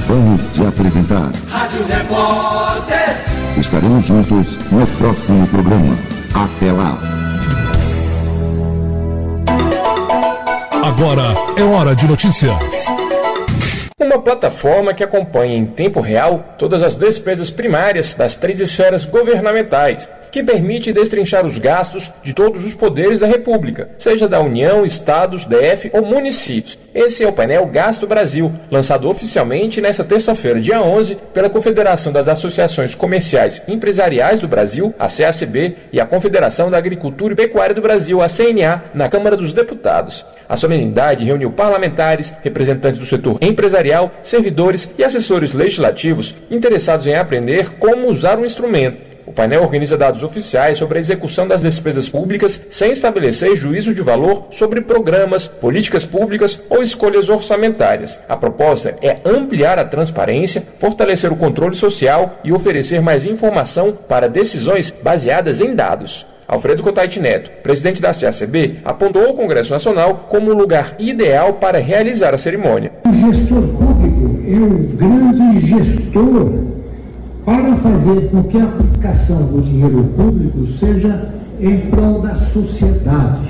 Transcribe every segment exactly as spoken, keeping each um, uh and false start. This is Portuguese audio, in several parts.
Acabamos de apresentar Rádio Repórter. Estaremos juntos no próximo programa. Até lá. Agora é hora de notícias. Uma plataforma que acompanha em tempo real todas as despesas primárias das três esferas governamentais, que permite destrinchar os gastos de todos os poderes da República, seja da União, Estados, D F ou municípios. Esse é o painel Gasto Brasil, lançado oficialmente nesta terça-feira, dia onze, pela Confederação das Associações Comerciais e Empresariais do Brasil, a C A C B, e a Confederação da Agricultura e Pecuária do Brasil, a C N A, na Câmara dos Deputados. A solenidade reuniu parlamentares, representantes do setor empresarial, servidores e assessores legislativos interessados em aprender como usar o instrumento. O painel organiza dados oficiais sobre a execução das despesas públicas sem estabelecer juízo de valor sobre programas, políticas públicas ou escolhas orçamentárias. A proposta é ampliar a transparência, fortalecer o controle social e oferecer mais informação para decisões baseadas em dados. Alfredo Cotait Neto, presidente da C A C B, apontou o Congresso Nacional como o lugar ideal para realizar a cerimônia. O gestor público é o grande gestor para fazer com que a aplicação do dinheiro público seja em prol da sociedade.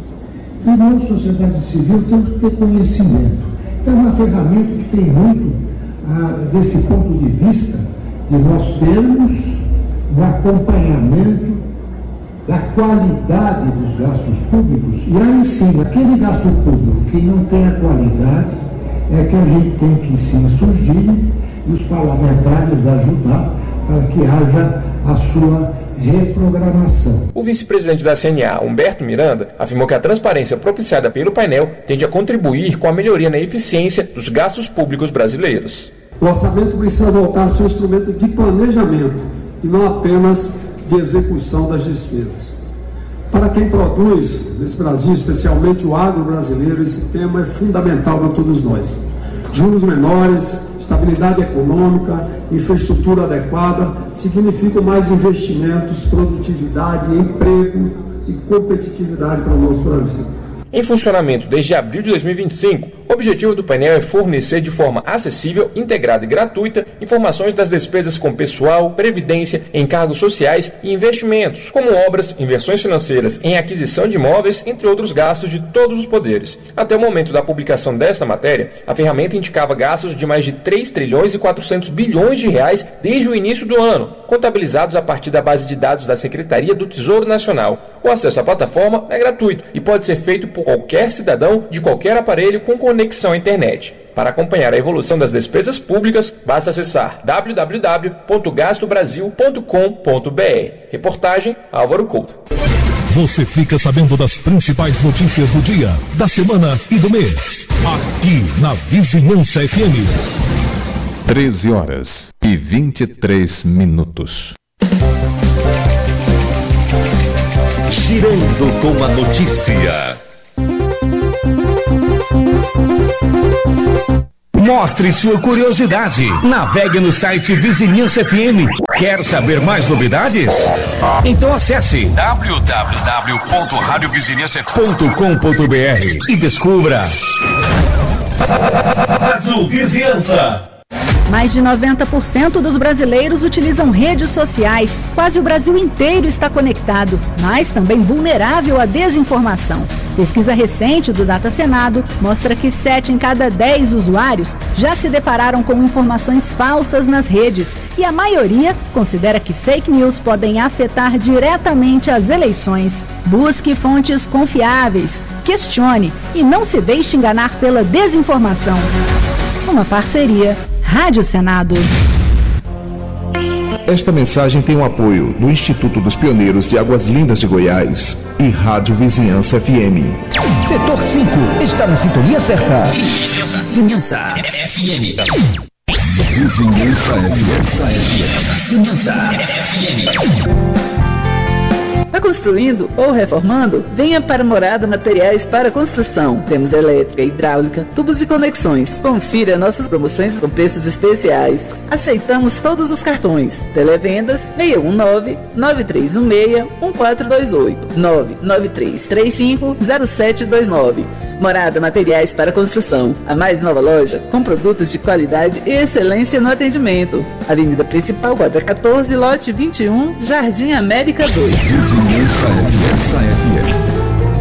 E nós, sociedade civil, temos que ter conhecimento. Então, é uma ferramenta que tem muito, ah, desse ponto de vista, de nós termos um acompanhamento da qualidade dos gastos públicos. E aí sim, aquele gasto público que não tem a qualidade, é que a gente tem que se insurgir e os parlamentares ajudar para que haja a sua reprogramação. O vice-presidente da C N A, Humberto Miranda, afirmou que a transparência propiciada pelo painel tende a contribuir com a melhoria na eficiência dos gastos públicos brasileiros. O orçamento precisa voltar a ser um instrumento de planejamento e não apenas de execução das despesas. Para quem produz nesse Brasil, especialmente o agro brasileiro, esse tema é fundamental para todos nós. Juros menores, estabilidade econômica, infraestrutura adequada, significam mais investimentos, produtividade, emprego e competitividade para o nosso Brasil. Em funcionamento desde abril de dois mil e vinte e cinco, o objetivo do painel é fornecer de forma acessível, integrada e gratuita informações das despesas com pessoal, previdência, encargos sociais e investimentos, como obras, inversões financeiras em aquisição de imóveis, entre outros gastos de todos os poderes. Até o momento da publicação desta matéria, a ferramenta indicava gastos de mais de três trilhões e quatrocentos bilhões de reais desde o início do ano, contabilizados a partir da base de dados da Secretaria do Tesouro Nacional. O acesso à plataforma é gratuito e pode ser feito por qualquer cidadão de qualquer aparelho com conexão à internet. Para acompanhar a evolução das despesas públicas, basta acessar w w w ponto gasto brasil ponto com ponto b r. Reportagem Álvaro Couto. Você fica sabendo das principais notícias do dia, da semana e do mês. Aqui na Vizinhança F M. treze horas e vinte e três minutos. Girando com a notícia. Mostre sua curiosidade. Navegue no site Vizinhança F M. Quer saber mais novidades? Então acesse w w w ponto rádio vizinhança ponto com ponto b r e descubra. Rádio Vizinhança. Mais de noventa por cento dos brasileiros utilizam redes sociais. Quase o Brasil inteiro está conectado, mas também vulnerável à desinformação. Pesquisa recente do Data Senado mostra que sete em cada dez usuários já se depararam com informações falsas nas redes e a maioria considera que fake news podem afetar diretamente as eleições. Busque fontes confiáveis, questione e não se deixe enganar pela desinformação. Uma parceria Rádio Senado. Esta mensagem tem o apoio do Instituto dos Pioneiros de Águas Lindas de Goiás e Rádio Vizinhança F M. Setor cinco está na sintonia certa. Vizinhança F M. Vizinhança F M. Vizinhança F M. Está construindo ou reformando? Venha para Morada Materiais para Construção. Temos elétrica, hidráulica, tubos e conexões. Confira nossas promoções com preços especiais. Aceitamos todos os cartões. Televendas seis um nove, nove três um seis, um quatro dois oito, nove nove três três cinco, zero sete dois nove. Morada Materiais para Construção, a mais nova loja com produtos de qualidade e excelência no atendimento. Avenida Principal, quadra quatorze, lote vinte e um, Jardim América dois. Vizinhança F M.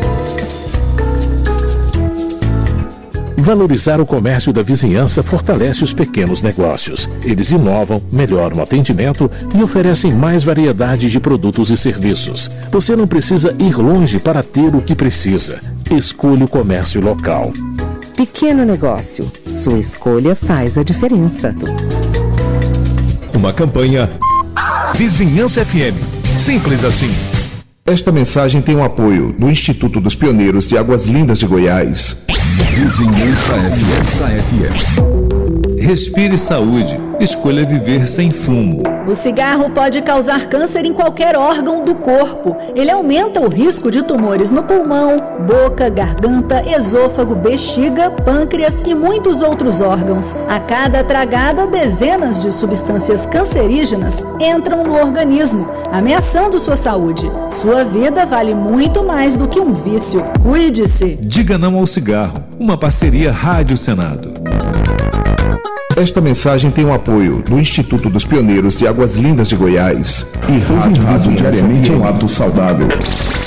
Valorizar o comércio da vizinhança fortalece os pequenos negócios. Eles inovam, melhoram o atendimento e oferecem mais variedade de produtos e serviços. Você não precisa ir longe para ter o que precisa. Escolha o comércio local. Pequeno negócio. Sua escolha faz a diferença. Uma campanha Vizinhança F M. Simples assim. Esta mensagem tem o apoio do Instituto dos Pioneiros de Águas Lindas de Goiás. Vizinhança F M. Respire saúde. Escolha viver sem fumo. O cigarro pode causar câncer em qualquer órgão do corpo. Ele aumenta o risco de tumores no pulmão, boca, garganta, esôfago, bexiga, pâncreas e muitos outros órgãos. A cada tragada, dezenas de substâncias cancerígenas entram no organismo, ameaçando sua saúde. Sua vida vale muito mais do que um vício. Cuide-se. Diga não ao cigarro. Uma parceria Rádio Senado. Esta mensagem tem o apoio do Instituto dos Pioneiros de Águas Lindas de Goiás e Rádio Vizinhança diariamente é um ato saudável.